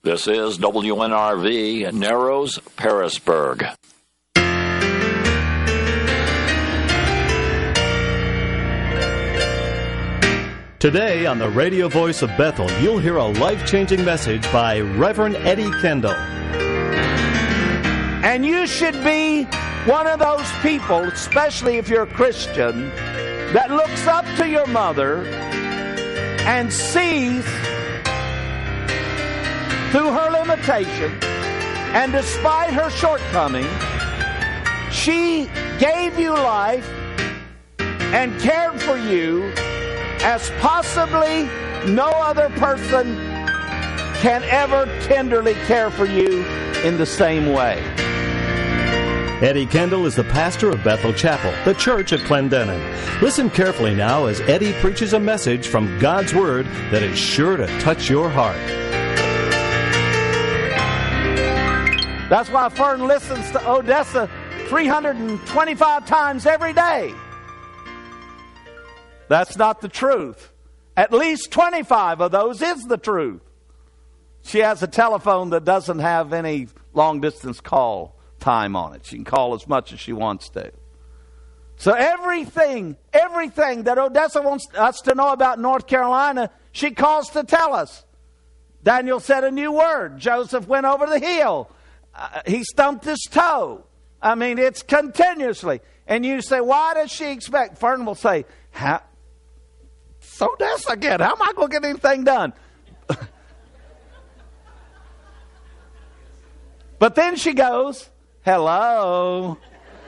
This is WNRV, Narrows, Pearisburg. Today on the radio voice of Bethel, you'll hear a life-changing message by Reverend Eddie Kendall. And you should be one of those people, especially if you're a Christian, that looks up to your mother and sees through her limitations and despite her shortcomings, she gave you life and cared for you as possibly no other person can ever tenderly care for you in the same way. Eddie Kendall is the pastor of Bethel Chapel, the church at Clendenin. Listen carefully now as Eddie preaches a message from God's Word that is sure to touch your heart. That's why Fern listens to Odessa 325 times every day. That's not the truth. At least 25 of those is the truth. She has a telephone that doesn't have any long-distance call time on it. She can call as much as she wants to. So everything that Odessa wants us to know about North Carolina, she calls to tell us. Daniel said a new word. Joseph went over the hill. He stumped his toe. I mean, it's continuously. And you say, why does she expect? Fern will say, so that's again. How am I going to get anything done? But then she goes, hello.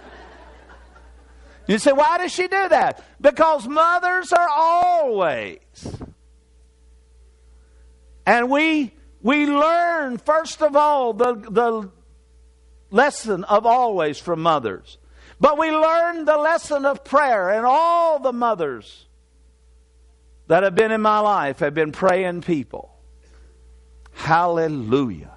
You say, why does she do that? Because mothers are always. And we learn, first of all, the lesson of always from mothers. But we learn the lesson of prayer, and all the mothers that have been in my life have been praying people. Hallelujah.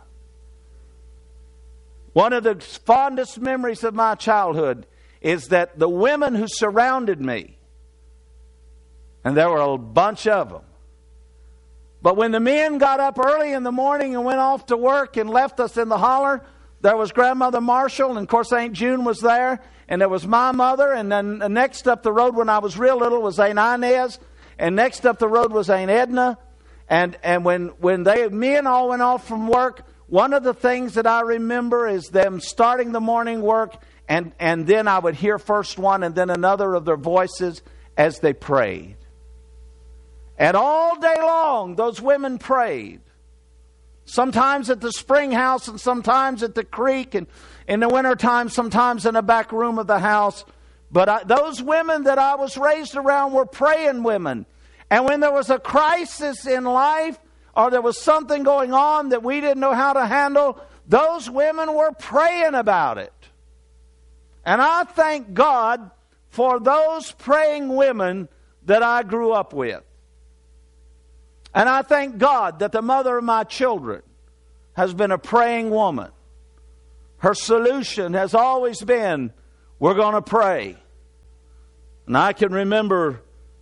One of the fondest memories of my childhood is that the women who surrounded me, and there were a bunch of them, but when the men got up early in the morning and went off to work and left us in the holler, there was Grandmother Marshall, and of course Aunt June was there, and there was my mother, and then next up the road when I was real little was Aunt Inez, and next up the road was Aunt Edna, and when men all went off from work, one of the things that I remember is them starting the morning work, and then I would hear first one and then another of their voices as they prayed. And all day long, those women prayed. Sometimes at the spring house and sometimes at the creek, and in the wintertime, sometimes in the back room of the house. But those women that I was raised around were praying women. And when there was a crisis in life, or there was something going on that we didn't know how to handle, those women were praying about it. And I thank God for those praying women that I grew up with. And I thank God that the mother of my children has been a praying woman. Her solution has always been, we're going to pray. And I can remember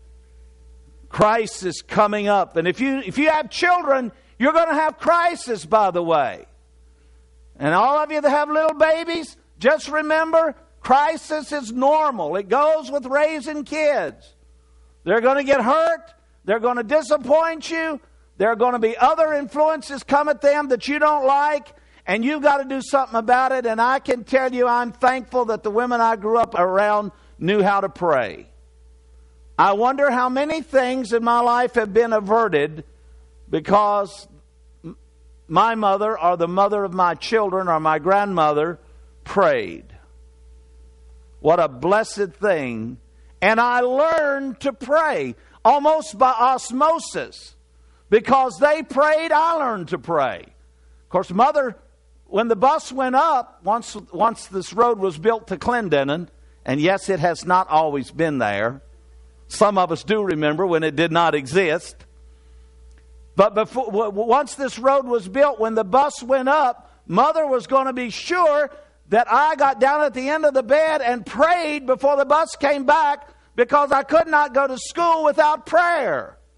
crisis coming up. And if you have children, you're going to have crisis, by the way. And all of you that have little babies, just remember, crisis is normal. It goes with raising kids. They're going to get hurt. They're going to disappoint you. There are going to be other influences come at them that you don't like, and you've got to do something about it. And I can tell you, I'm thankful that the women I grew up around knew how to pray. I wonder how many things in my life have been averted because my mother or the mother of my children or my grandmother prayed. What a blessed thing. And I learned to pray almost by osmosis. Because they prayed, I learned to pray. Of course, Mother, when the bus went up, once this road was built to Clendenin, and yes, it has not always been there. Some of us do remember when it did not exist. But once this road was built, when the bus went up, Mother was going to be sure that I got down at the end of the bed and prayed before the bus came back, because I could not go to school without prayer.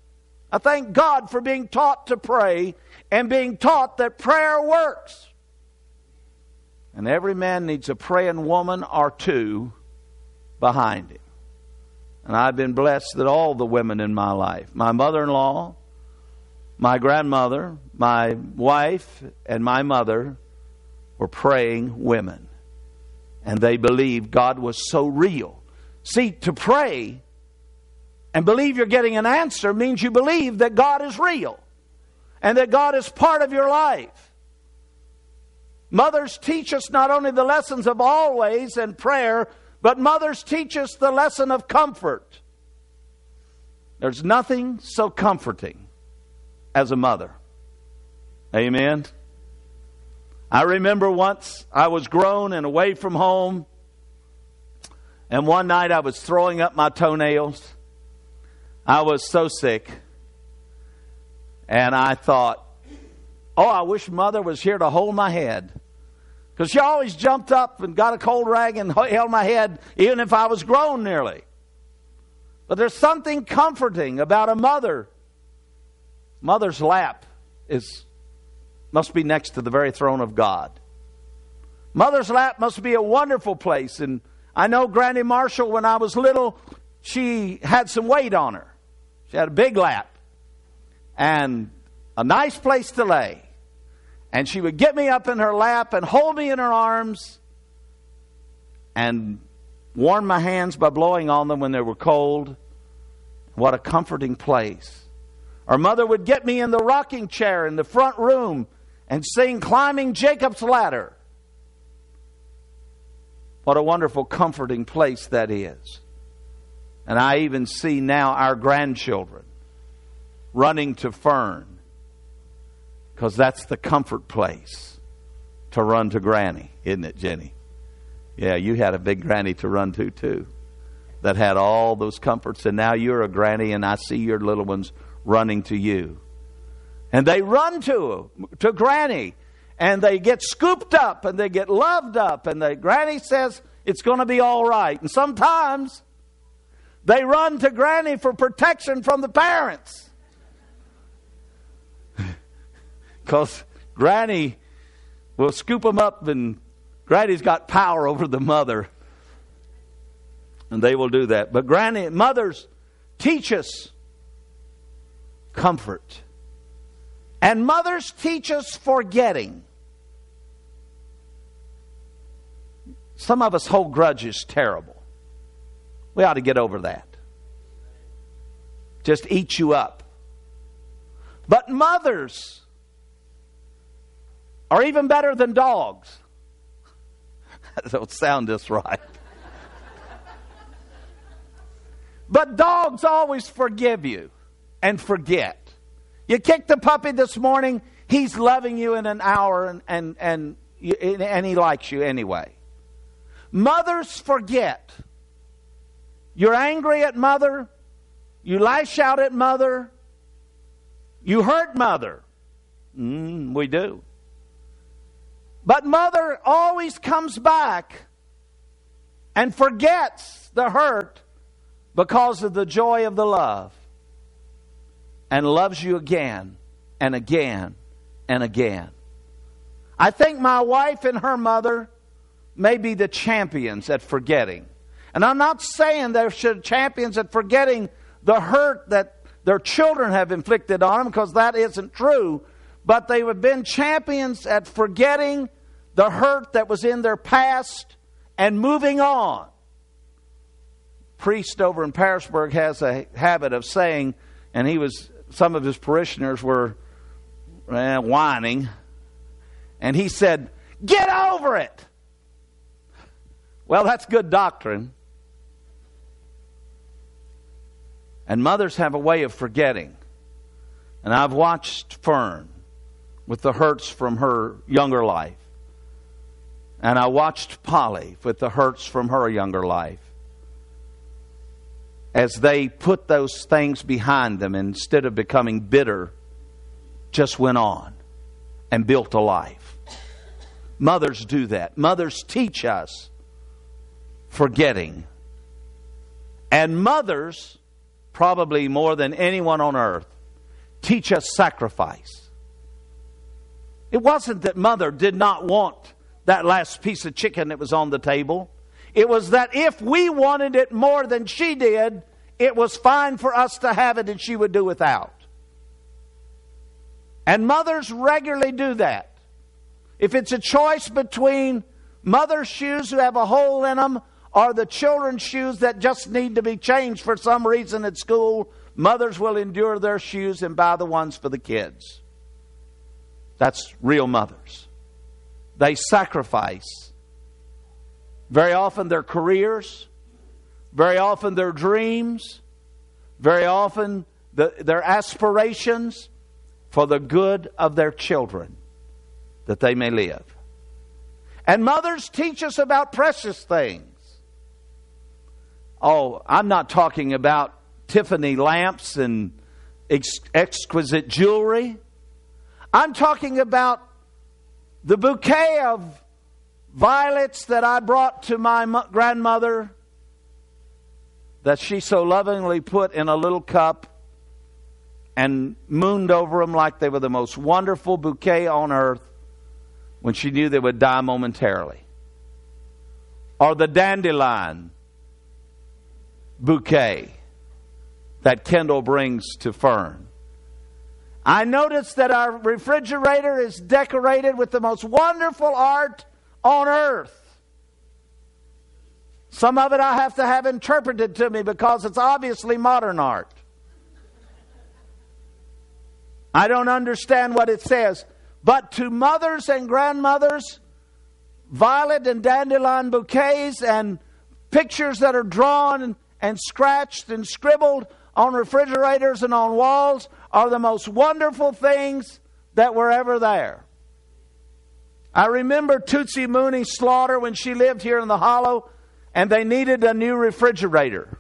I thank God for being taught to pray and being taught that prayer works. And every man needs a praying woman or two behind him. And I've been blessed that all the women in my life, my mother-in-law, my grandmother, my wife, and my mother were praying women. And they believed God was so real. See, to pray and believe you're getting an answer means you believe that God is real and that God is part of your life. Mothers teach us not only the lessons of always and prayer, but mothers teach us the lesson of comfort. There's nothing so comforting as a mother. Amen. I remember once I was grown and away from home, and one night I was throwing up my toenails. I was so sick. And I thought, oh, I wish Mother was here to hold my head. Because she always jumped up and got a cold rag and held my head, even if I was grown nearly. But there's something comforting about a mother. Mother's lap must be next to the very throne of God. Mother's lap must be a wonderful place. And I know Granny Marshall, when I was little, she had some weight on her. She had a big lap and a nice place to lay. And she would get me up in her lap and hold me in her arms and warm my hands by blowing on them when they were cold. What a comforting place. Our mother would get me in the rocking chair in the front room and sing Climbing Jacob's Ladder. What a wonderful, comforting place that is. And I even see now our grandchildren running to Fern, because that's the comfort place, to run to Granny, isn't it, Jenny? Yeah, you had a big Granny to run to too, that had all those comforts, and now you're a Granny, and I see your little ones running to you. And they run to Granny, and they get scooped up, and they get loved up, and the Granny says it's going to be all right. And sometimes they run to Granny for protection from the parents. Because Granny will scoop them up, and Granny's got power over the mother. And they will do that. But mothers teach us comfort. And mothers teach us forgetting. Some of us hold grudges terrible. We ought to get over that. Just eat you up. But mothers are even better than dogs. That don't sound just right. But dogs always forgive you and forget. You kicked the puppy this morning, he's loving you in an hour and he likes you anyway. Mothers forget. You're angry at mother. You lash out at mother. You hurt mother. We do. But mother always comes back and forgets the hurt because of the joy of the love, and loves you again and again and again. I think my wife and her mother may be the champions at forgetting. And I'm not saying they're champions at forgetting the hurt that their children have inflicted on them, because that isn't true. But they have been champions at forgetting the hurt that was in their past and moving on. Priest over in Pearisburg has a habit of saying, and some of his parishioners were whining, and he said, "Get over it." Well, that's good doctrine. And mothers have a way of forgetting. And I've watched Fern with the hurts from her younger life. And I watched Polly with the hurts from her younger life. As they put those things behind them, instead of becoming bitter, just went on and built a life. Mothers do that. Mothers teach us forgetting. And mothers, probably more than anyone on earth, teach us sacrifice. It wasn't that Mother did not want that last piece of chicken that was on the table. It was that if we wanted it more than she did, it was fine for us to have it and she would do without. And mothers regularly do that. If it's a choice between mother's shoes who have a hole in them or the children's shoes that just need to be changed for some reason at school, mothers will endure their shoes and buy the ones for the kids. That's real mothers. They sacrifice. Very often their careers, very often their dreams, very often their aspirations for the good of their children, that they may live. And mothers teach us about precious things. Oh, I'm not talking about Tiffany lamps and exquisite jewelry. I'm talking about the bouquet of violets that I brought to my grandmother that she so lovingly put in a little cup and mooned over them like they were the most wonderful bouquet on earth when she knew they would die momentarily. Or the dandelion bouquet that Kendall brings to Fern. I noticed that our refrigerator is decorated with the most wonderful art on earth. Some of it I have to have interpreted to me because it's obviously modern art. I don't understand what it says. But to mothers and grandmothers, violet and dandelion bouquets and pictures that are drawn and scratched and scribbled on refrigerators and on walls are the most wonderful things that were ever there. I remember Tootsie Mooney Slaughter when she lived here in the Hollow, and they needed a new refrigerator.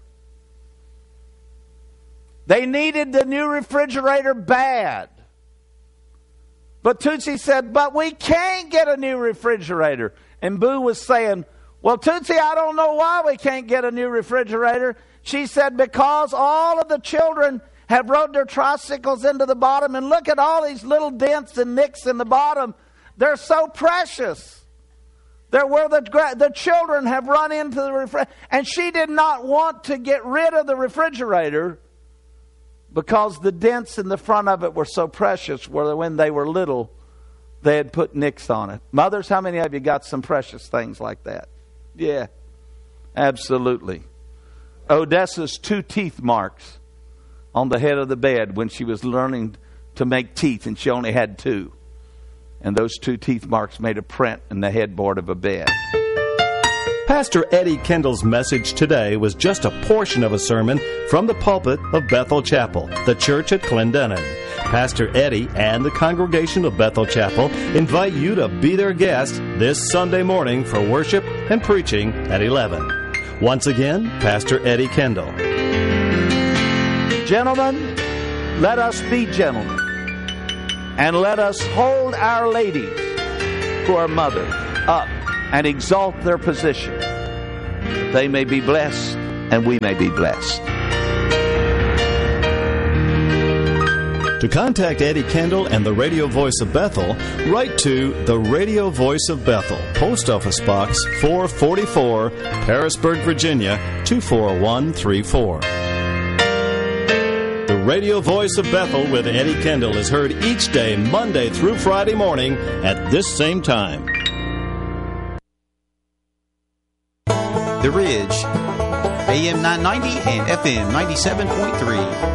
They needed the new refrigerator bad. But Tootsie said, but we can't get a new refrigerator. And Boo was saying, well, Tootsie, I don't know why we can't get a new refrigerator. She said, because all of the children have rode their tricycles into the bottom, and look at all these little dents and nicks in the bottom. They're so precious. They're where the children have run into the refrigerator. And she did not want to get rid of the refrigerator because the dents in the front of it were so precious, where when they were little, they had put nicks on it. Mothers, how many of you got some precious things like that? Yeah, absolutely. Odessa's 2 teeth marks on the head of the bed when she was learning to make teeth, and she only had 2. And those 2 teeth marks made a print in the headboard of a bed. Pastor Eddie Kendall's message today was just a portion of a sermon from the pulpit of Bethel Chapel, the church at Clendenin. Pastor Eddie and the congregation of Bethel Chapel invite you to be their guest this Sunday morning for worship and preaching at 11. Once again, Pastor Eddie Kendall. Gentlemen, let us be gentlemen. And let us hold our ladies who are mothers up and exalt their position. They may be blessed and we may be blessed. To contact Eddie Kendall and the Radio Voice of Bethel, write to the Radio Voice of Bethel, Post Office Box 444, Harrisburg, Virginia 24134. The Radio Voice of Bethel with Eddie Kendall is heard each day, Monday through Friday morning at this same time. The Ridge, AM 990 and FM 97.3.